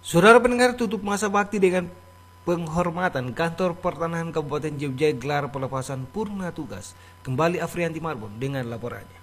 Saudara pendengar, tutup masa bakti dengan penghormatan Kantor Pertanahan Kabupaten Jogja gelar pelepasan purna tugas. Kembali Afrianti Marbon dengan laporannya.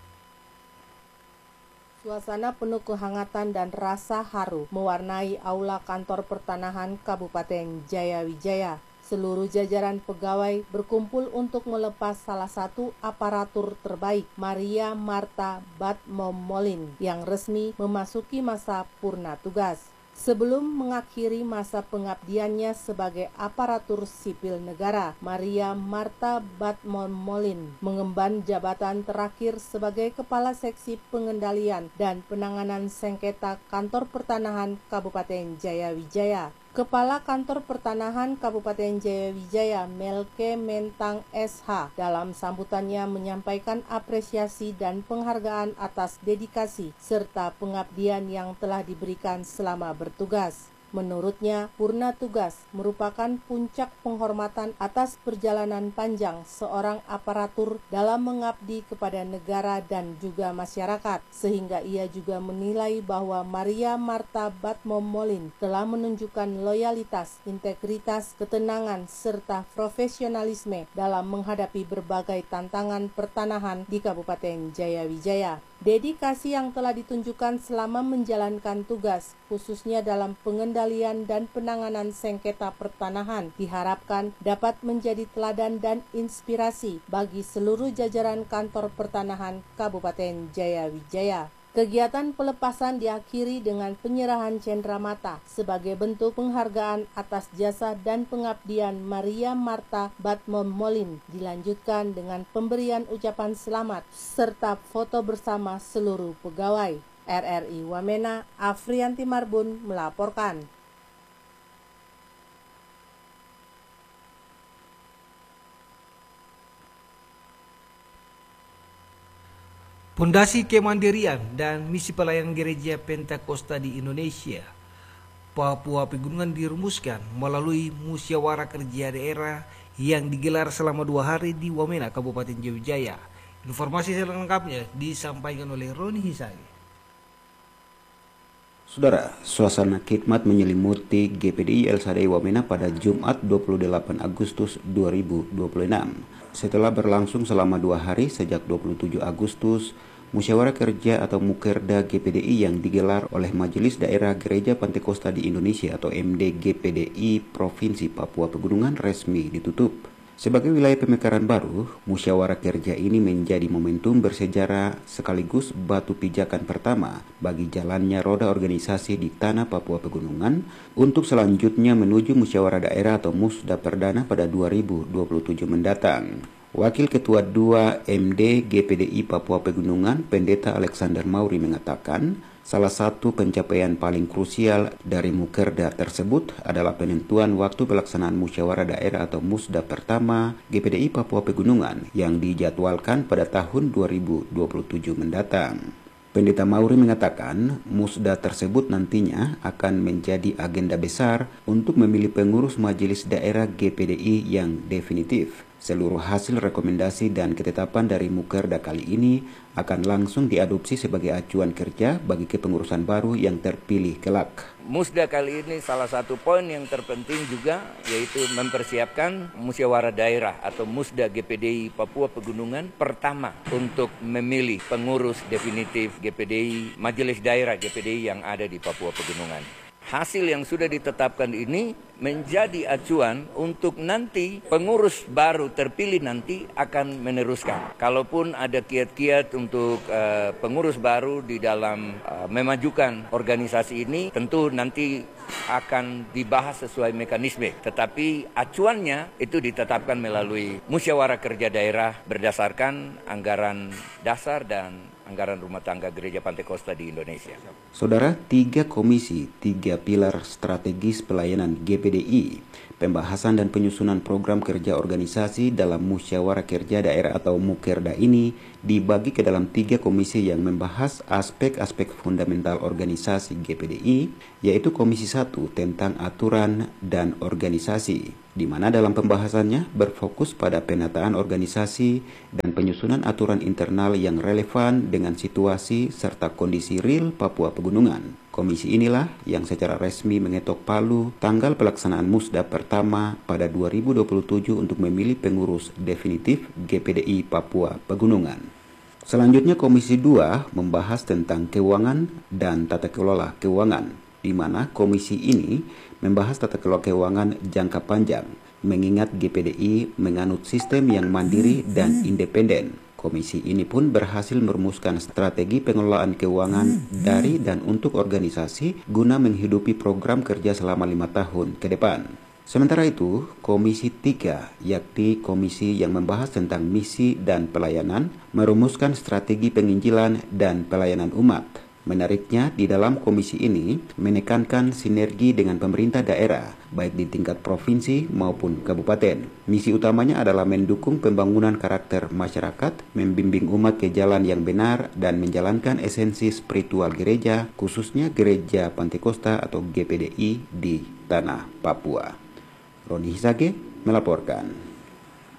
Suasana penuh kehangatan dan rasa haru mewarnai Aula Kantor Pertanahan Kabupaten Jayawijaya. Seluruh jajaran pegawai berkumpul untuk melepas salah satu aparatur terbaik, Maria Marta Batmomolin, yang resmi memasuki masa purna tugas. Sebelum mengakhiri masa pengabdiannya sebagai aparatur sipil negara, Maria Marta Batmomolin mengemban jabatan terakhir sebagai Kepala Seksi Pengendalian dan Penanganan Sengketa Kantor Pertanahan Kabupaten Jayawijaya. Kepala Kantor Pertanahan Kabupaten Jayawijaya, Melke Mentang SH, dalam sambutannya menyampaikan apresiasi dan penghargaan atas dedikasi serta pengabdian yang telah diberikan selama bertugas. Menurutnya, purna tugas merupakan puncak penghormatan atas perjalanan panjang seorang aparatur dalam mengabdi kepada negara dan juga masyarakat, sehingga ia juga menilai bahwa Maria Marta Batmomolin telah menunjukkan loyalitas, integritas, ketenangan, serta profesionalisme dalam menghadapi berbagai tantangan pertanahan di Kabupaten Jayawijaya. Dedikasi yang telah ditunjukkan selama menjalankan tugas, khususnya dalam pengendalian dan penanganan sengketa pertanahan, diharapkan dapat menjadi teladan dan inspirasi bagi seluruh jajaran Kantor Pertanahan Kabupaten Jayawijaya. Kegiatan pelepasan diakhiri dengan penyerahan cenderamata sebagai bentuk penghargaan atas jasa dan pengabdian Maria Marta Batmomolin. Dilanjutkan dengan pemberian ucapan selamat serta foto bersama seluruh pegawai. RRI Wamena, Afrianti Marbun melaporkan. Pondasi Kemandirian dan Misi Pelayanan Gereja Pentakosta di Indonesia, Papua Pegunungan dirumuskan melalui musyawarah kerja daerah yang digelar selama 2 hari di Wamena, Kabupaten Jayawijaya. Informasi selengkapnya disampaikan oleh Roni Hisagi. Saudara, suasana khidmat menyelimuti GPDI El Sadai Wamena pada Jumat 28 Agustus 2026. Setelah berlangsung selama 2 hari sejak 27 Agustus, musyawarah kerja atau Mukerda GPDI yang digelar oleh Majelis Daerah Gereja Pentakosta di Indonesia atau MDGPDI Provinsi Papua Pegunungan resmi ditutup. Sebagai wilayah pemekaran baru, musyawarah kerja ini menjadi momentum bersejarah sekaligus batu pijakan pertama bagi jalannya roda organisasi di tanah Papua Pegunungan untuk selanjutnya menuju musyawarah daerah atau musda perdana pada 2027 mendatang. Wakil Ketua 2 MD GPDI Papua Pegunungan, Pendeta Alexander Mauri mengatakan, salah satu pencapaian paling krusial dari Mukerda tersebut adalah penentuan waktu pelaksanaan musyawarah daerah atau musda pertama GPDI Papua Pegunungan yang dijadwalkan pada tahun 2027 mendatang. Pendeta Mauri mengatakan, musda tersebut nantinya akan menjadi agenda besar untuk memilih pengurus majelis daerah GPDI yang definitif. Seluruh hasil rekomendasi dan ketetapan dari Mukerda kali ini akan langsung diadopsi sebagai acuan kerja bagi kepengurusan baru yang terpilih kelak. Musda kali ini salah satu poin yang terpenting juga yaitu mempersiapkan musyawarah daerah atau musda GPDI Papua Pegunungan pertama untuk memilih pengurus definitif GPDI, majelis daerah GPDI yang ada di Papua Pegunungan. Hasil yang sudah ditetapkan ini menjadi acuan untuk nanti pengurus baru terpilih nanti akan meneruskan. Kalaupun ada kiat-kiat untuk pengurus baru di dalam memajukan organisasi ini, tentu nanti akan dibahas sesuai mekanisme. Tetapi acuannya itu ditetapkan melalui musyawarah kerja daerah berdasarkan anggaran dasar dan anggaran rumah tangga Gereja Pentakosta di Indonesia. Saudara, 3 komisi, 3 pilar strategis pelayanan GPDI, pembahasan dan penyusunan program kerja organisasi dalam musyawarah kerja daerah atau Mukerda ini dibagi ke dalam 3 komisi yang membahas aspek-aspek fundamental organisasi GPDI, yaitu Komisi 1 tentang aturan dan organisasi, di mana dalam pembahasannya berfokus pada penataan organisasi dan penyusunan aturan internal yang relevan dengan situasi serta kondisi real Papua Pegunungan. Komisi inilah yang secara resmi mengetok palu tanggal pelaksanaan musda pertama pada 2027 untuk memilih pengurus definitif GPDI Papua Pegunungan. Selanjutnya Komisi 2 membahas tentang keuangan dan tata kelola keuangan, di mana komisi ini membahas tata kelola keuangan jangka panjang, mengingat GPDI menganut sistem yang mandiri dan independen. Komisi ini pun berhasil merumuskan strategi pengelolaan keuangan dari dan untuk organisasi guna menghidupi program kerja selama 5 tahun ke depan. Sementara itu, Komisi 3, yakni komisi yang membahas tentang misi dan pelayanan, merumuskan strategi penginjilan dan pelayanan umat. Menariknya, di dalam komisi ini menekankan sinergi dengan pemerintah daerah, baik di tingkat provinsi maupun kabupaten. Misi utamanya adalah mendukung pembangunan karakter masyarakat, membimbing umat ke jalan yang benar, dan menjalankan esensi spiritual gereja, khususnya Gereja Pantekosta atau GPDI di Tanah Papua. Roni Hisage melaporkan.